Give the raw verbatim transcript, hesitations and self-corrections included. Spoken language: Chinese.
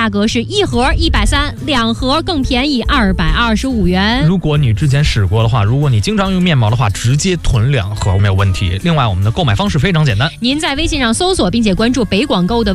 价格是一盒一百三，两盒更便宜二百二十五元。 如果你之前使过的话，如果你经常用面膜的话，直接囤两盒没有问题。另外，我们的购买方式非常简单， 您在微信上搜索并且关注北广购的